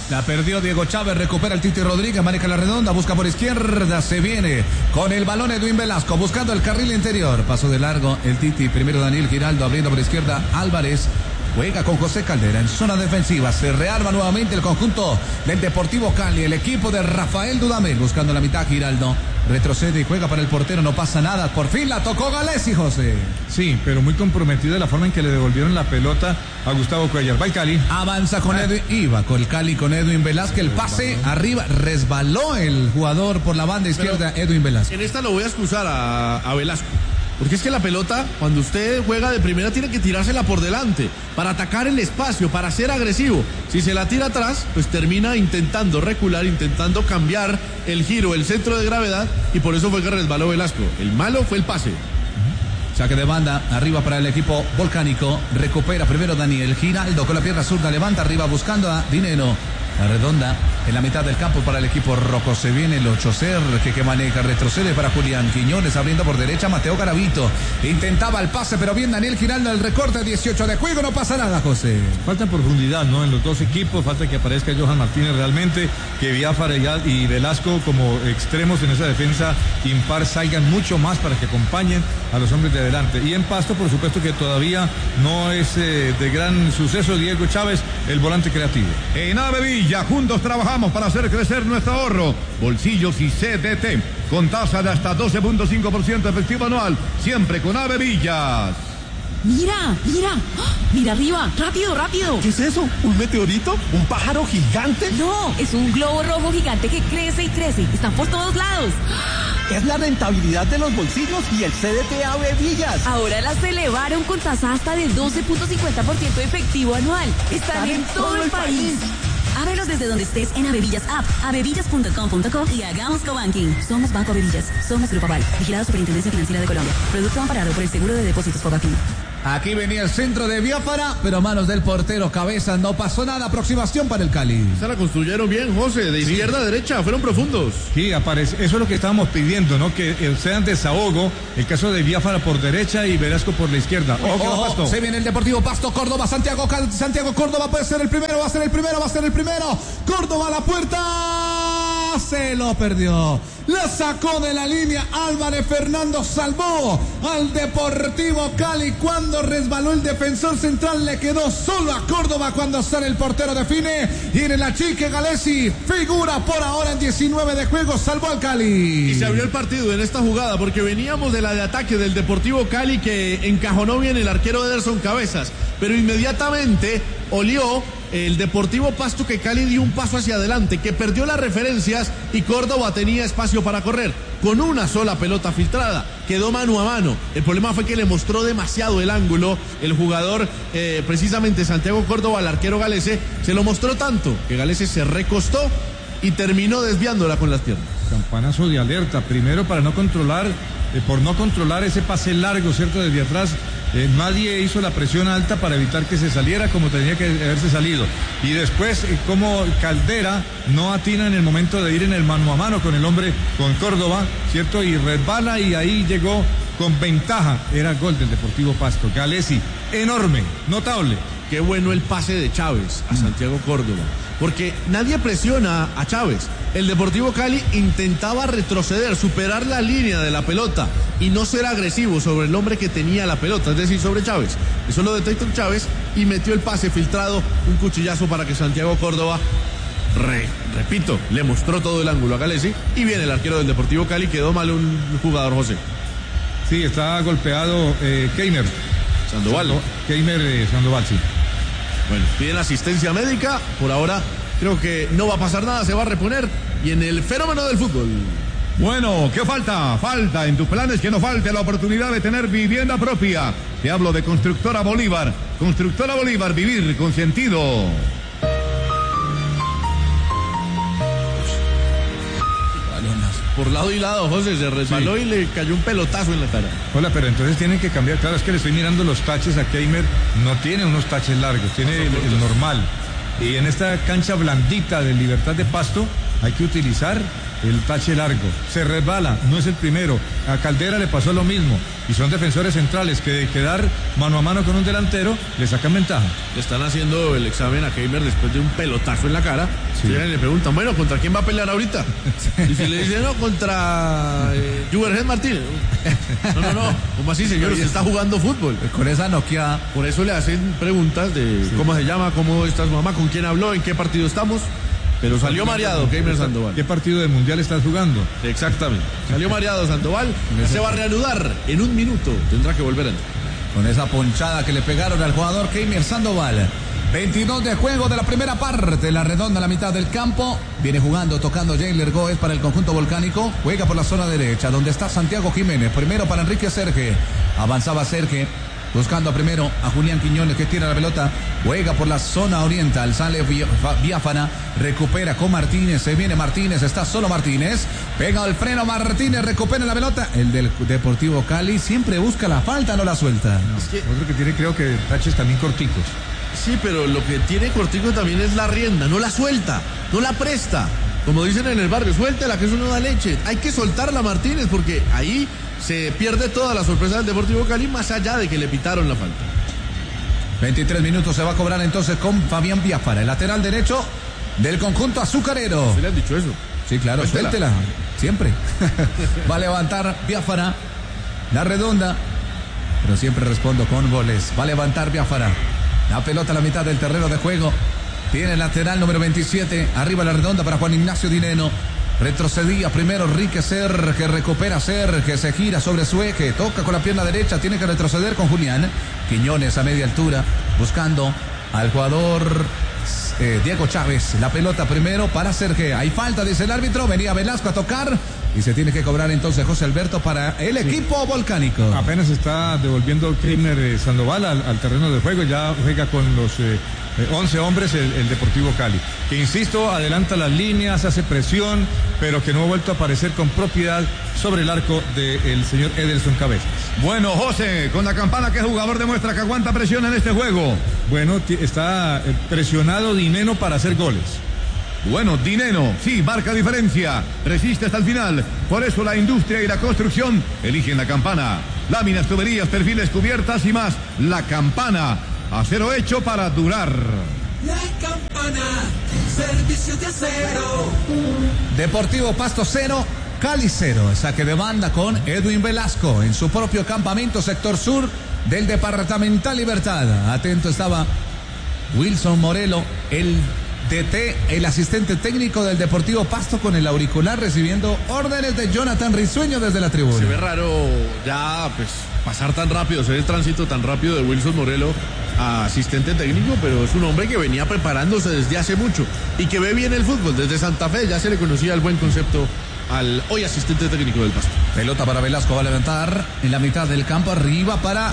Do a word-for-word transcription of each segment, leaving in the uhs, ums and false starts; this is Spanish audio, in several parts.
La perdió Diego Chávez, recupera el Titi Rodríguez, maneja la redonda, busca por izquierda, se viene con el balón Edwin Velasco, buscando el carril interior. Pasó de largo el Titi, primero Daniel Giraldo, abriendo por izquierda Álvarez. Juega con José Caldera en zona defensiva. Se rearma nuevamente el conjunto del Deportivo Cali. El equipo de Rafael Dudamel buscando la mitad. Giraldo retrocede y juega para el portero. No pasa nada. Por fin la tocó Galesi, José. Sí, pero muy comprometido de la forma en que le devolvieron la pelota a Gustavo Cuellar. Va el Cali. Avanza con ah. Edwin. Iba con el Cali con Edwin Velázquez. El pase resbaló. Arriba. Resbaló el jugador por la banda izquierda, pero Edwin Velázquez. En esta lo voy a excusar a, a Velasco. Porque es que la pelota, cuando usted juega de primera, tiene que tirársela por delante, para atacar el espacio, para ser agresivo. Si se la tira atrás, pues termina intentando recular, intentando cambiar el giro, el centro de gravedad, y por eso fue que resbaló Velasco. El malo fue el pase. Saque de banda, arriba para el equipo volcánico. Recupera primero Daniel Giraldo con la pierna zurda, levanta arriba buscando a Dinero. La redonda en la mitad del campo para el equipo rojo. Se viene el ocho ser que, que maneja, retrocede para Julián Quiñones, abriendo por derecha Mateo Garavito. Intentaba el pase, pero bien Daniel Giraldo, el recorte, dieciocho de juego, no pasa nada, José. Falta profundidad, ¿no? En los dos equipos, falta que aparezca Johan Martínez realmente, que Biafara y Velasco como extremos en esa defensa impar salgan mucho más para que acompañen a los hombres de adelante. Y en Pasto, por supuesto que todavía no es eh, de gran suceso Diego Chávez, el volante creativo. En Avevilla, juntos trabajamos para hacer crecer nuestro ahorro. Bolsillos y C D T, con tasa de hasta doce punto cinco por ciento efectivo anual, siempre con Avevillas. Mira, mira, mira arriba, rápido, rápido. ¿Qué es eso? ¿Un meteorito? ¿Un pájaro gigante? No, es un globo rojo gigante que crece y crece. Están por todos lados. Es la rentabilidad de los bolsillos y el C D T Avevillas. Ahora las elevaron con tasa hasta del doce punto cincuenta por ciento efectivo anual. Están, Están en todo, todo el país. país. Ábrelos desde donde estés en Avevillas App, avevillas punto com punto co y hagamos cobanking. Somos Banco Avevillas. Somos Grupo Aval. Vigilado Superintendencia Financiera de Colombia. Producto amparado por el Seguro de Depósitos Fogafín. Aquí venía el centro de Biafara, pero a manos del portero Cabeza no pasó nada. Aproximación para el Cali. Se la construyeron bien, José, de sí. izquierda a derecha, fueron profundos. Sí, aparece, eso es lo que estábamos pidiendo, ¿no? Que sean desahogo, el caso de Biafara por derecha y Velasco por la izquierda. Ojo, oh, que va Pasto. Se viene el Deportivo Pasto, Córdoba, Santiago, Santiago Córdoba puede ser el primero, va a ser el primero, va a ser el primero. Córdoba a la puerta, se lo perdió. La sacó de la línea Álvarez Fernando, salvó al Deportivo Cali cuando resbaló el defensor central, le quedó solo a Córdoba cuando sale el portero, define y en el achique Galesi figura por ahora en diecinueve de juego, salvó al Cali. Y se abrió el partido en esta jugada porque veníamos de la de ataque del Deportivo Cali que encajonó bien el arquero Ederson Cabezas, pero inmediatamente olió el Deportivo Pasto que Cali dio un paso hacia adelante, que perdió las referencias y Córdoba tenía espacio para correr. Con una sola pelota filtrada, quedó mano a mano. El problema fue que le mostró demasiado el ángulo. El jugador, eh, precisamente Santiago Córdoba, al arquero Galese, se lo mostró tanto que Galese se recostó y terminó desviándola con las piernas. Campanazo de alerta, primero para no controlar, eh, por no controlar ese pase largo, ¿cierto? Desde atrás. Eh, nadie hizo la presión alta para evitar que se saliera como tenía que haberse salido. Y después, eh, como Caldera no atina en el momento de ir en el mano a mano con el hombre, con Córdoba, ¿cierto? Y resbala y ahí llegó con ventaja. Era gol del Deportivo Pasto. Galesi, enorme, notable. Qué bueno el pase de Chávez a Santiago Córdoba, porque nadie presiona a Chávez. El Deportivo Cali intentaba retroceder, superar la línea de la pelota y no ser agresivo sobre el hombre que tenía la pelota, es decir, sobre Chávez. Eso lo detectó Chávez y metió el pase filtrado, un cuchillazo para que Santiago Córdoba, re, repito, le mostró todo el ángulo a Galesi y viene el arquero del Deportivo Cali, quedó mal un jugador, José. Sí, está golpeado eh, Keimer. Sandoval. Sando, Keimer eh, Sandoval, sí. Bueno, piden asistencia médica, por ahora creo que no va a pasar nada, se va a reponer y en el fenómeno del fútbol. Bueno, ¿qué falta? Falta en tus planes que no falte la oportunidad de tener vivienda propia. Te hablo de Constructora Bolívar. Constructora Bolívar, vivir con sentido. Por lado y lado, José, se resbaló sí. y le cayó un pelotazo en la cara. Hola, pero entonces tienen que cambiar. Claro, es que le estoy mirando los taches a Keimer. No tiene unos taches largos, tiene el, el normal. Y en esta cancha blandita de Libertad de Pasto, hay que utilizar el tache largo. Se resbala, no es el primero. A Caldera le pasó lo mismo. Y son defensores centrales que de quedar mano a mano con un delantero le sacan ventaja. Le están haciendo el examen a Heimer después de un pelotazo en la cara. Sí. Y le preguntan, bueno, ¿contra quién va a pelear ahorita? Y si le dicen, no, contra eh, Juvergen Martínez. No, no, no. ¿Cómo así, señor? Usted está jugando fútbol. Con esa Nokia. Por eso le hacen preguntas de sí. cómo se llama, cómo está su mamá, con quién habló, en qué partido estamos. Pero salió mareado Heimer Sandoval. ¿Qué partido de mundial estás jugando? Exactamente. Salió mareado Sandoval. Se va a reanudar en un minuto. Tendrá que volver a entrar. Con esa ponchada que le pegaron al jugador Heimer Sandoval. veintidós de juego de la primera parte. La redonda a la mitad del campo. Viene jugando, tocando Jailer Góez para el conjunto volcánico. Juega por la zona derecha, donde está Santiago Jiménez. Primero para Enrique Serge. Avanzaba Serge. Buscando primero a Julián Quiñones, que tira la pelota, juega por la zona oriental, sale Biafana, recupera con Martínez, se viene Martínez, está solo Martínez, pega el freno Martínez, recupera la pelota, el del Deportivo Cali siempre busca la falta, no la suelta. No, es que... Otro que tiene, creo que taches también corticos. Sí, pero lo que tiene cortico también es la rienda, no la suelta, no la presta, como dicen en el barrio, suéltela que eso no da leche, hay que soltarla Martínez porque ahí se pierde toda la sorpresa del Deportivo Cali, más allá de que le pitaron la falta. veintitrés minutos se va a cobrar entonces con Fabián Biafara, el lateral derecho del conjunto azucarero. ¿Se le han dicho eso? Sí, claro, suéltela, suéltela siempre. Va a levantar Biafara, la redonda, pero siempre respondo con goles. Va a levantar Biafara, la pelota a la mitad del terreno de juego. Tiene el lateral número veintisiete, arriba la redonda para Juan Ignacio Dineno. Retrocedía primero Enrique Serge, recupera Serge, se gira sobre su eje, toca con la pierna derecha, tiene que retroceder con Julián Quiñones a media altura, buscando al jugador eh, Diego Chávez. La pelota primero para Serge, hay falta, dice el árbitro, venía Velasco a tocar y se tiene que cobrar entonces José Alberto para el sí. equipo volcánico. Apenas está devolviendo Heimer eh, Sandoval al, al terreno de juego, ya juega con los... Eh... once hombres el, el Deportivo Cali, que insisto, adelanta las líneas, hace presión, pero que no ha vuelto a aparecer con propiedad sobre el arco del señor Ederson Cabezas. Bueno, José, con la campana, ¿qué jugador demuestra que aguanta presión en este juego? Bueno, está presionado Dineno para hacer goles. Bueno, Dineno, sí, marca diferencia, resiste hasta el final, por eso la industria y la construcción eligen la campana. Láminas, tuberías, perfiles, cubiertas y más, la campana. Acero hecho para durar. La campana, servicios de acero. Deportivo Pasto cero, Cali cero. Saque de banda con Edwin Velasco en su propio campamento sector sur del Departamental Libertad. Atento estaba Wilson Morelo, el D T, el asistente técnico del Deportivo Pasto, con el auricular recibiendo órdenes de Jonathan Risueño desde la tribuna. Se ve raro ya pues pasar tan rápido, hacer el tránsito tan rápido de Wilson Morelo a asistente técnico, pero es un hombre que venía preparándose desde hace mucho y que ve bien el fútbol. Desde Santa Fe ya se le conocía el buen concepto al hoy asistente técnico del Pasto. Pelota para Velasco, va a levantar en la mitad del campo, arriba para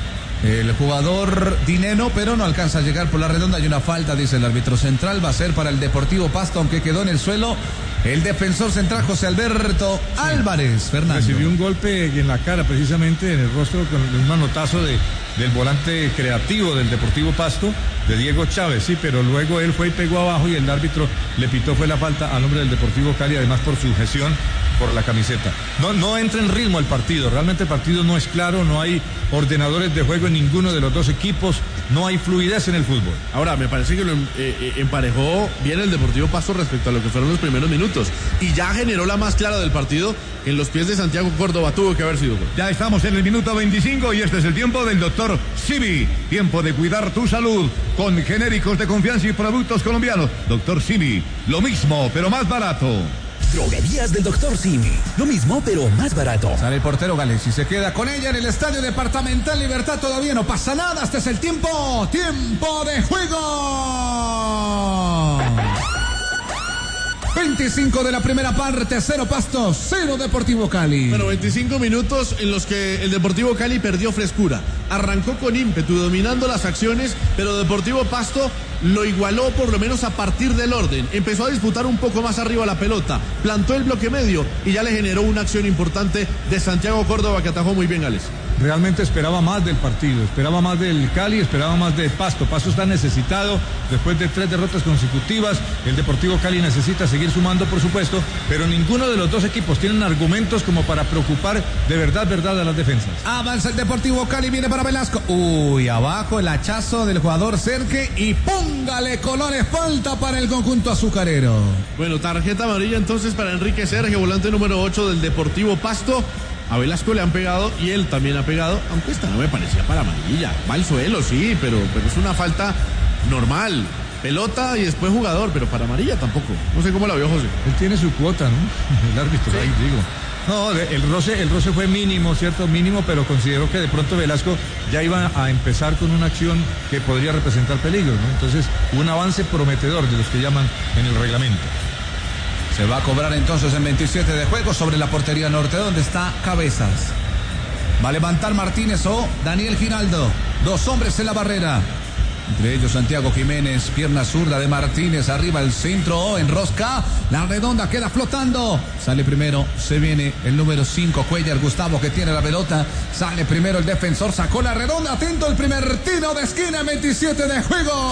el jugador Dineno, pero no alcanza a llegar por la redonda. Hay una falta, dice el árbitro central, va a ser para el Deportivo Pasto, aunque quedó en el suelo el defensor central José Alberto sí. Álvarez. Fernando recibió un golpe en la cara, precisamente en el rostro, con un manotazo de, del volante creativo del Deportivo Pasto, de Diego Chávez, sí, pero luego él fue y pegó abajo y el árbitro le pitó, fue la falta al hombre del Deportivo Cali, además por sujeción por la camiseta. No, no entra en ritmo el partido, realmente el partido no es claro, no hay ordenadores de juego en ninguno de los dos equipos, no hay fluidez en el fútbol. Ahora, me parece que lo eh, emparejó bien el Deportivo Pasto respecto a lo que fueron los primeros minutos y ya generó la más clara del partido. En los pies de Santiago Córdoba tuvo que haber sido gol. Ya estamos en el minuto veinticinco y este es el tiempo del doctor Simi. Tiempo de cuidar tu salud con genéricos de confianza y productos colombianos. Doctor Simi, lo mismo pero más barato. Droguerías del doctor Simi. Lo mismo, pero más barato. Sale el portero Gales y se queda con ella en el Estadio Departamental Libertad. Todavía no pasa nada. Este es el tiempo. ¡Tiempo de juego! veinticinco de la primera parte, cero Pasto, cero Deportivo Cali. Bueno, veinticinco minutos en los que el Deportivo Cali perdió frescura. Arrancó con ímpetu, dominando las acciones, pero Deportivo Pasto lo igualó por lo menos a partir del orden. Empezó a disputar un poco más arriba la pelota, plantó el bloque medio y ya le generó una acción importante de Santiago Córdoba que atajó muy bien Gales. realmente esperaba más del partido, esperaba más del Cali, esperaba más del Pasto. Pasto está necesitado después de tres derrotas consecutivas. El Deportivo Cali necesita seguir sumando, por supuesto, pero ninguno de los dos equipos tienen argumentos como para preocupar de verdad, verdad a las defensas. Avanza el Deportivo Cali, viene para Velasco. Uy, abajo el hachazo del jugador Cerque y póngale colores, falta para el conjunto azucarero. Bueno, tarjeta amarilla entonces para Enrique Sergio, volante número ocho del Deportivo Pasto. A Velasco le han pegado y él también ha pegado, aunque esta no me parecía para amarilla. Va al suelo, sí, pero, pero es una falta normal. Pelota y después jugador, pero para amarilla tampoco. No sé cómo la vio José. Él tiene su cuota, ¿no? El árbitro, sí. Ahí digo. No, el roce, el roce fue mínimo, ¿cierto? Mínimo, pero considero que de pronto Velasco ya iba a empezar con una acción que podría representar peligro, ¿no? Entonces, un avance prometedor de los que llaman en el reglamento. Se va a cobrar entonces en veintisiete de juego sobre la portería norte, donde está Cabezas. Va a levantar Martínez o Daniel Giraldo. Dos hombres en la barrera. Entre ellos Santiago Jiménez, pierna zurda de Martínez, arriba el centro, en rosca, la redonda queda flotando, sale primero, se viene el número cinco, Cuellar, Gustavo, que tiene la pelota, sale primero el defensor, sacó la redonda, atento el primer tiro de esquina, veintisiete de juego,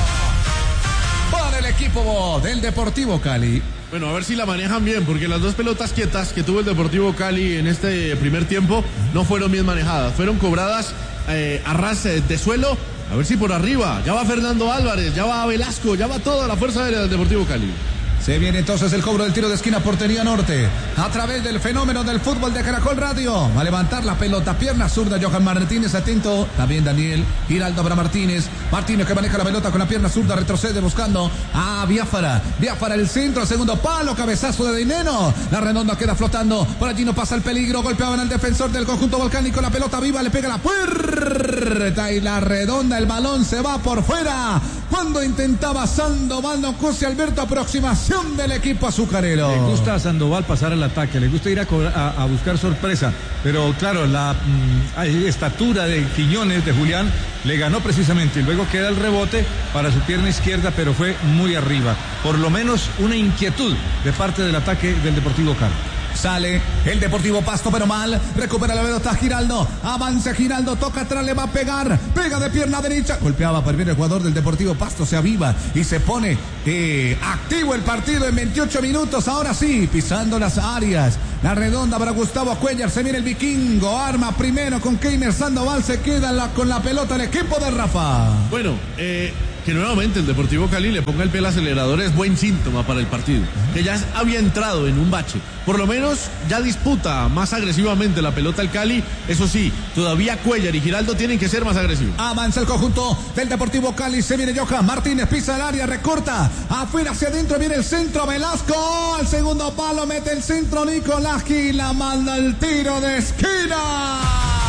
para el equipo del Deportivo Cali. Bueno, a ver si la manejan bien, porque las dos pelotas quietas que tuvo el Deportivo Cali en este primer tiempo no fueron bien manejadas, fueron cobradas eh, a ras de suelo. A ver si por arriba, ya va Fernando Álvarez, ya va Velasco, ya va toda la fuerza aérea del Deportivo Cali. Se viene entonces el cobro del tiro de esquina, portería norte, a través del fenómeno del fútbol de Caracol Radio. Va a levantar la pelota, pierna zurda, Johan Martínez, atento, también Daniel Giraldo para Martínez. Martínez que maneja la pelota con la pierna zurda, retrocede buscando a Biafara. Biafara el centro, segundo palo, cabezazo de Dineno. La redonda queda flotando, por allí no pasa el peligro, golpeaban al defensor del conjunto volcánico, la pelota viva, le pega la puerta y la redonda, el balón se va por fuera. Cuando intentaba Sandoval, no José Alberto, aproximación del equipo azucarero. Le gusta a Sandoval pasar al ataque, le gusta ir a, a, a buscar sorpresa, pero claro, la mm, estatura de Quiñones, de Julián, le ganó precisamente y luego queda el rebote para su pierna izquierda, pero fue muy arriba. Por lo menos una inquietud de parte del ataque del Deportivo Cali. Sale el Deportivo Pasto, pero mal. Recupera la pelota Giraldo. Avanza Giraldo, toca atrás, le va a pegar. Pega de pierna derecha. Golpeaba para bien el jugador del Deportivo Pasto. Se aviva y se pone eh, activo el partido en veintiocho minutos. Ahora sí, pisando las áreas. La redonda para Gustavo Cuellar. Se viene el vikingo. Arma primero con Keimer Sandoval. Se queda la, con la pelota el equipo de Rafa. Bueno, eh. que nuevamente el Deportivo Cali le ponga el pie al acelerador es buen síntoma para el partido, que ya había entrado en un bache, por lo menos ya disputa más agresivamente la pelota el Cali, eso sí, todavía Cuellar y Giraldo tienen que ser más agresivos. Avanza el conjunto del Deportivo Cali, se viene Johan Martínez, pisa el área, recorta, afuera hacia adentro, viene el centro, Velasco, al segundo palo, mete el centro, Nicolás Gila, manda el tiro de esquina.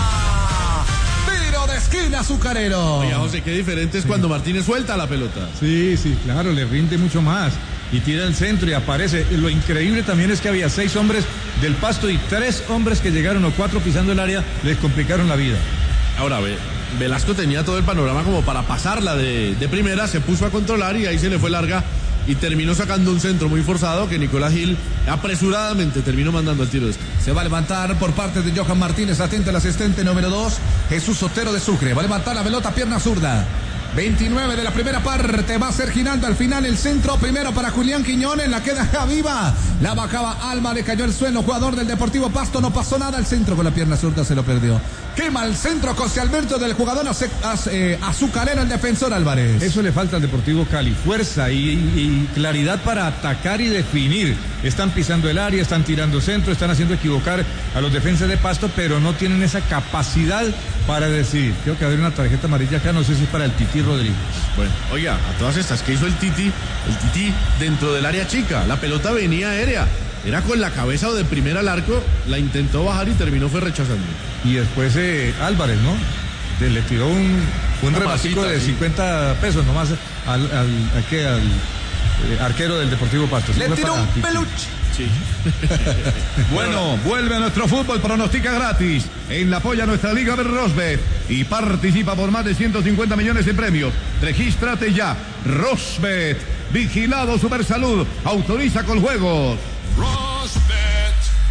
De esquina azucarero. Oye, José, qué diferente es sí. cuando Martínez suelta la pelota. Sí, sí, claro, le rinde mucho más y tira el centro y aparece. Lo increíble también es que había seis hombres del Pasto y tres hombres que llegaron o cuatro pisando el área, les complicaron la vida. Ahora, ve, Velasco tenía todo el panorama como para pasarla de, de primera, se puso a controlar y ahí se le fue larga y terminó sacando un centro muy forzado que Nicolás Gil apresuradamente terminó mandando el tiro de esquina. Se va a levantar por parte de Johan Martínez, atento el asistente número dos, Jesús Sotero de Sucre. Va a levantar la pelota, pierna zurda. veintinueve de la primera parte, va a ser girando al final el centro, primero para Julián Quiñones, la queda viva, la bajaba Alma, le cayó el suelo, jugador del Deportivo Pasto, no pasó nada, el centro con la pierna zurda se lo perdió. Quema el centro José Alberto del jugador eh, azucarero, el defensor Álvarez. Eso le falta al Deportivo Cali, fuerza y, y claridad para atacar y definir. Están pisando el área, están tirando centro, están haciendo equivocar a los defensas de Pasto, pero no tienen esa capacidad para decidir. Creo que haber una tarjeta amarilla acá, no sé si es para el Titi Rodríguez. Bueno, oiga, a todas estas, ¿qué hizo el Titi? El Titi dentro del área chica, la pelota venía aérea. Era con la cabeza o de primera al arco, la intentó bajar y terminó fue rechazando. Y después eh, Álvarez, ¿no? De, le tiró un, un rebasico de cincuenta pesos nomás al, al, al, ¿qué? al eh, arquero del Deportivo Pasto. Le tiró un peluche. Sí. Bueno, vuelve a nuestro fútbol, pronostica gratis. En la apoya nuestra liga de Rosbet y participa por más de ciento cincuenta millones de premios. Regístrate ya. Rosbet, vigilado Supersalud, autoriza con juegos. Rosbet,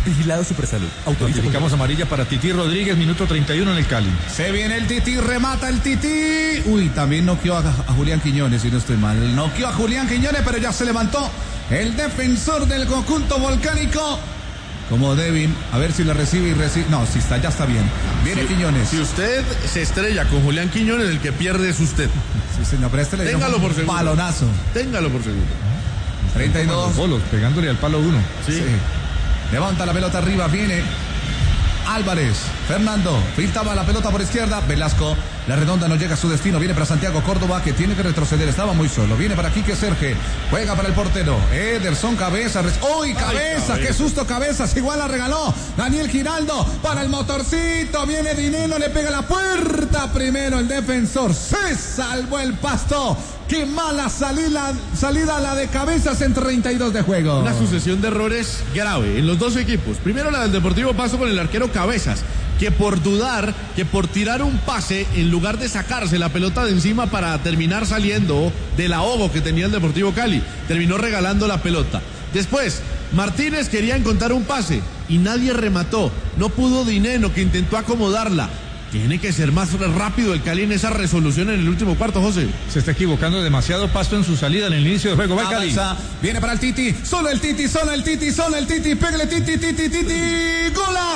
Vigilado Supersalud. Notificamos amarilla para Titi Rodríguez, minuto treinta y uno en el Cali. Se viene el Titi, remata el Titi. Uy, también noqueó a, a Julián Quiñones, si no estoy mal. Noqueó a Julián Quiñones, pero ya se levantó el defensor del conjunto volcánico. Como Devin, a ver si la recibe y recibe. No, si está, ya está bien. Viene si, Quiñones. Si usted se estrella con Julián Quiñones, el que pierde es usted. Sí, señor, pero este le dio Téngalo por un seguro. balonazo. Téngalo por seguro. treinta y dos. Bolos, pegándole al palo uno. Sí. Sí. Levanta la pelota arriba, viene Álvarez, Fernando, pintaba la pelota por izquierda, Velasco, la redonda no llega a su destino, viene para Santiago Córdoba que tiene que retroceder, estaba muy solo, viene para Quique Serge, juega para el portero, Ederson Cabezas, ¡uy, Cabezas! Ay, ¡qué susto Cabezas! Igual la regaló Daniel Giraldo para el motorcito, viene Dineno, le pega la puerta, primero el defensor, se salvó el Pasto. ¡Qué mala salida, salida la de Cabezas en treinta y dos de juego! Una sucesión de errores grave en los dos equipos. Primero la del Deportivo Pasto con el arquero Cabezas, que por dudar, que por tirar un pase, en lugar de sacarse la pelota de encima para terminar saliendo del ahogo que tenía el Deportivo Cali, terminó regalando la pelota. Después, Martínez quería encontrar un pase y nadie remató. No pudo Dineno, que intentó acomodarla. Tiene que ser más rápido el Cali en esa resolución en el último cuarto, José. Se está equivocando demasiado Pasto en su salida en el inicio del juego. Va Cali. Viene para el Titi, solo el Titi, solo el Titi, solo el Titi, pégale Titi, Titi, Titi, ¡gola!